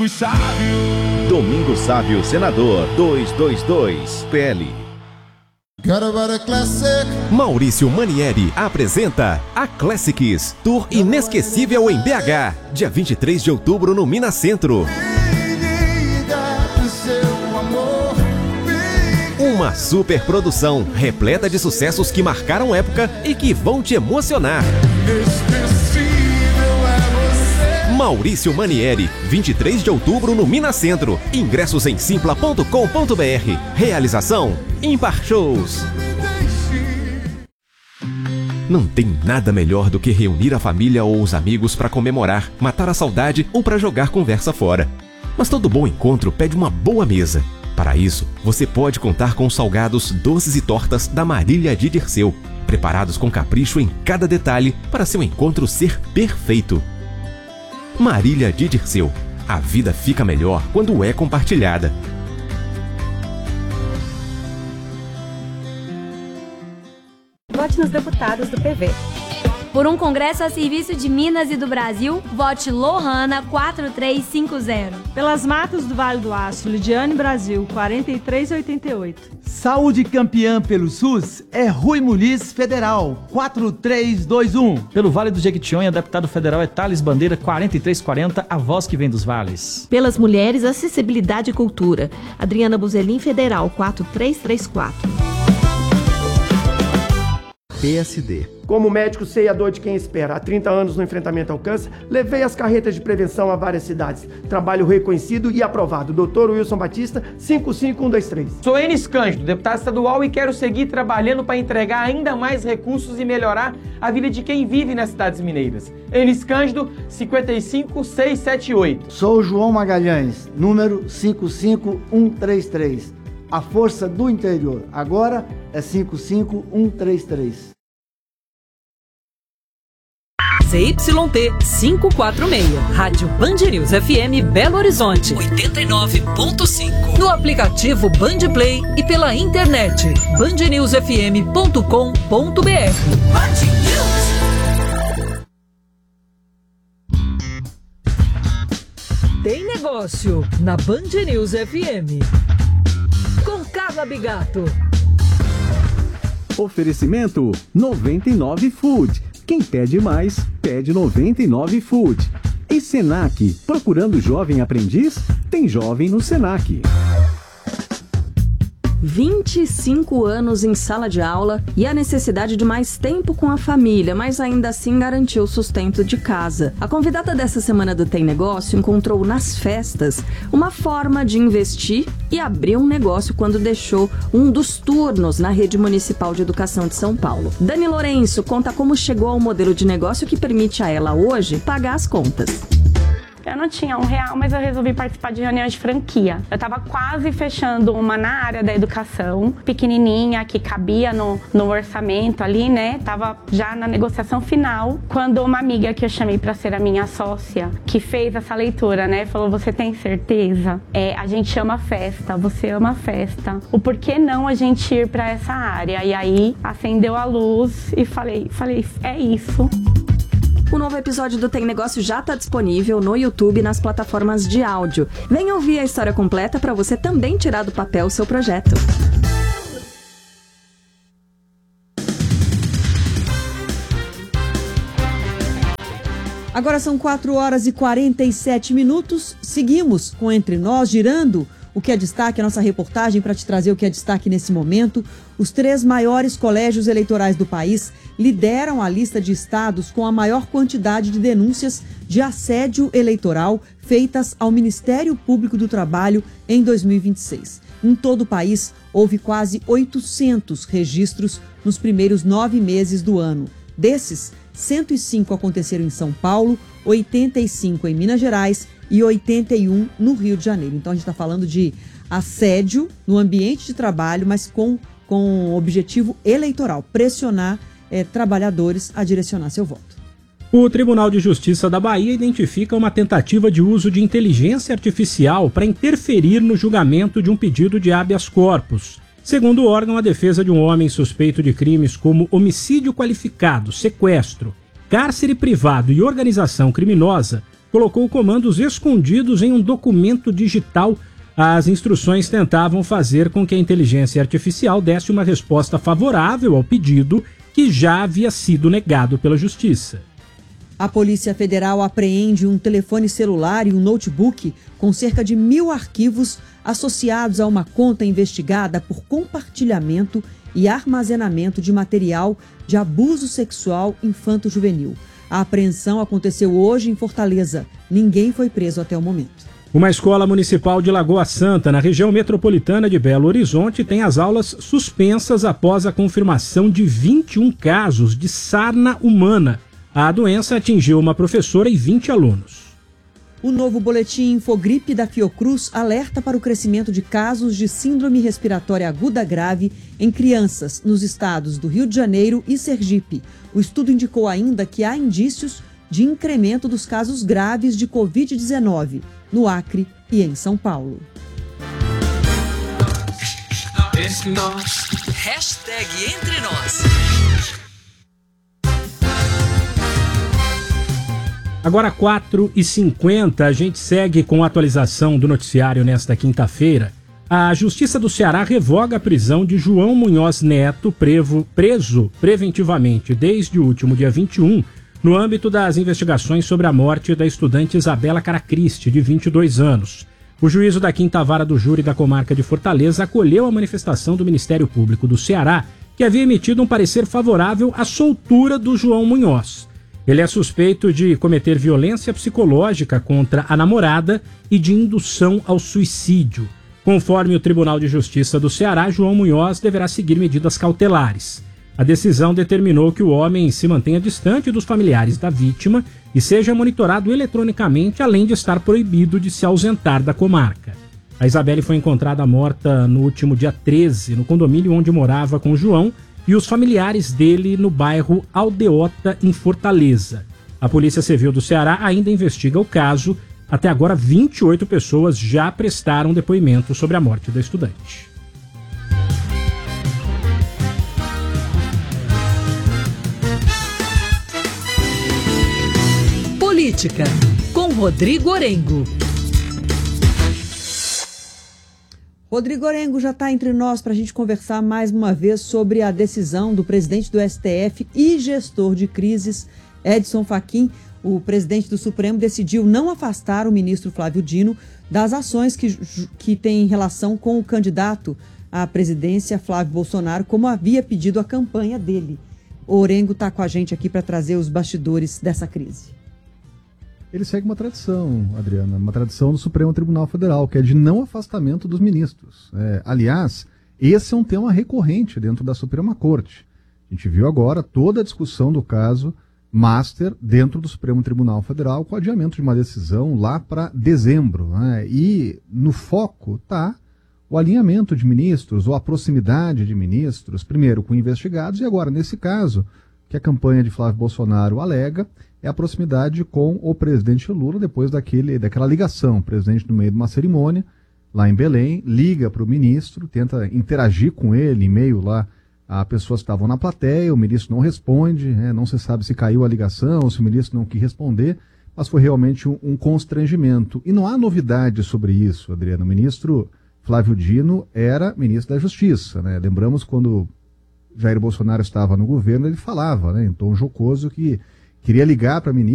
Domingo Sávio Senador 222 PL. Maurício Manieri apresenta a Classics Tour Inesquecível em BH, dia 23 de outubro no Minas Centro. Uma super produção repleta de sucessos que marcaram época e que vão te emocionar. Maurício Manieri, 23 de outubro no Minas Centro. Ingressos em simpla.com.br. Realização Impar Shows. Não tem nada melhor do que reunir a família ou os amigos para comemorar, matar a saudade ou para jogar conversa fora. Mas todo bom encontro pede uma boa mesa. Para isso, você pode contar com os salgados, doces e tortas da Marília de Dirceu, preparados com capricho em cada detalhe para seu encontro ser perfeito. Marília de Dirceu. A vida fica melhor quando é compartilhada. Vote nos deputados do PV. Por um congresso a serviço de Minas e do Brasil, vote Lohana 4350. Pelas matas do Vale do Aço, Lidiane Brasil 4388. Saúde campeã pelo SUS é Rui Muniz Federal 4321. Pelo Vale do Jequitinhonha, deputado federal é Thales Bandeira 4340, a voz que vem dos vales. Pelas mulheres, acessibilidade e cultura, Adriana Buzelin Federal 4334. PSD. Como médico, sei a dor de quem espera. Há 30 anos no enfrentamento ao câncer, levei as carretas de prevenção a várias cidades. Trabalho reconhecido e aprovado. Dr. Wilson Batista, 55123. Sou Enis Cândido, deputado estadual, e quero seguir trabalhando para entregar ainda mais recursos e melhorar a vida de quem vive nas cidades mineiras. Enis Cândido, 55678. Sou João Magalhães, número 55133. A força do interior. Agora é 55133. ZYT 546, Rádio Band News FM Belo Horizonte 89.5. No aplicativo Band Play e pela internet bandnewsfm.com.br. Band News. Tem negócio na Band News FM. Com Carla Bigato. Oferecimento 99 Food. Quem pede mais, pede 99 Food. E Senac, procurando jovem aprendiz? Tem jovem no Senac. 25 anos em sala de aula e a necessidade de mais tempo com a família, mas ainda assim garantiu o sustento de casa. A convidada dessa semana do Tem Negócio encontrou nas festas uma forma de investir e abrir um negócio quando deixou um dos turnos na Rede Municipal de Educação de São Paulo. Dani Lourenço conta como chegou ao modelo de negócio que permite a ela hoje pagar as contas. Eu não tinha R$1, mas eu resolvi participar de reuniões de franquia. Eu estava quase fechando uma na área da educação, pequenininha, que cabia no orçamento ali, né? Tava já na negociação final, quando uma amiga que eu chamei para ser a minha sócia, que fez essa leitura, né? Falou, você tem certeza? A gente ama festa, você ama festa. O porquê não a gente ir para essa área? E aí, acendeu a luz e falei, é isso. O novo episódio do Tem Negócio já está disponível no YouTube e nas plataformas de áudio. Venha ouvir a história completa para você também tirar do papel o seu projeto. Agora são 4h47. Seguimos com Entre Nós, girando o que é destaque, a nossa reportagem para te trazer o que é destaque nesse momento. Os 3 maiores colégios eleitorais do país lideram a lista de estados com a maior quantidade de denúncias de assédio eleitoral feitas ao Ministério Público do Trabalho em 2026. Em todo o país, houve quase 800 registros nos primeiros 9 meses do ano. Desses, 105 aconteceram em São Paulo, 85 em Minas Gerais e 81 no Rio de Janeiro. Então a gente está falando de assédio no ambiente de trabalho, mas com objetivo eleitoral, pressionar trabalhadores a direcionar seu voto. O Tribunal de Justiça da Bahia identifica uma tentativa de uso de inteligência artificial para interferir no julgamento de um pedido de habeas corpus. Segundo o órgão, a defesa de um homem suspeito de crimes como homicídio qualificado, sequestro, cárcere privado e organização criminosa colocou comandos escondidos em um documento digital. As instruções tentavam fazer com que a inteligência artificial desse uma resposta favorável ao pedido que já havia sido negado pela Justiça. A Polícia Federal apreende um telefone celular e um notebook com cerca de 1.000 arquivos associados a uma conta investigada por compartilhamento e armazenamento de material de abuso sexual infanto-juvenil. A apreensão aconteceu hoje em Fortaleza. Ninguém foi preso até o momento. Uma escola municipal de Lagoa Santa, na região metropolitana de Belo Horizonte, tem as aulas suspensas após a confirmação de 21 casos de sarna humana. A doença atingiu uma professora e 20 alunos. O novo boletim Infogripe da Fiocruz alerta para o crescimento de casos de síndrome respiratória aguda grave em crianças nos estados do Rio de Janeiro e Sergipe. O estudo indicou ainda que há indícios de incremento dos casos graves de Covid-19 no Acre e em São Paulo. Hashtag Entre Nós. Agora 4h50, a gente segue com a atualização do noticiário nesta quinta-feira. A Justiça do Ceará revoga a prisão de João Munhoz Neto, preso preventivamente desde o último dia 21, no âmbito das investigações sobre a morte da estudante Isabela Caracristi, de 22 anos. O juízo da 5ª Vara do Júri da Comarca de Fortaleza acolheu a manifestação do Ministério Público do Ceará, que havia emitido um parecer favorável à soltura do João Munhoz. Ele é suspeito de cometer violência psicológica contra a namorada e de indução ao suicídio. Conforme o Tribunal de Justiça do Ceará, João Munhoz deverá seguir medidas cautelares. A decisão determinou que o homem se mantenha distante dos familiares da vítima e seja monitorado eletronicamente, além de estar proibido de se ausentar da comarca. A Isabelle foi encontrada morta no último dia 13, no condomínio onde morava com João, e os familiares dele no bairro Aldeota, em Fortaleza. A Polícia Civil do Ceará ainda investiga o caso. Até agora, 28 pessoas já prestaram depoimento sobre a morte da estudante. Política, com Rodrigo Orengo. Rodrigo Orengo já está entre nós para a gente conversar mais uma vez sobre a decisão do presidente do STF e gestor de crises, Edson Fachin. O presidente do Supremo decidiu não afastar o ministro Flávio Dino das ações que tem relação com o candidato à presidência, Flávio Bolsonaro, como havia pedido a campanha dele. O Orengo está com a gente aqui para trazer os bastidores dessa crise. Ele segue uma tradição, Adriana, uma tradição do Supremo Tribunal Federal, que é de não afastamento dos ministros. Aliás, esse é um tema recorrente dentro da Suprema Corte. A gente viu agora toda a discussão do caso Master dentro do Supremo Tribunal Federal, com o adiamento de uma decisão lá para dezembro. E no foco está o alinhamento de ministros, ou a proximidade de ministros, primeiro com investigados, e agora, nesse caso, que a campanha de Flávio Bolsonaro alega, é a proximidade com o presidente Lula, depois daquela ligação. O presidente, no meio de uma cerimônia, lá em Belém, liga para o ministro, tenta interagir com ele, em meio lá a pessoas que estavam na plateia, o ministro não responde, não se sabe se caiu a ligação, ou se o ministro não quis responder, mas foi realmente um constrangimento. E não há novidade sobre isso, Adriano. O ministro Flávio Dino era ministro da Justiça, né? Lembramos quando Jair Bolsonaro estava no governo, ele falava, em tom jocoso, que queria ligar para a ministra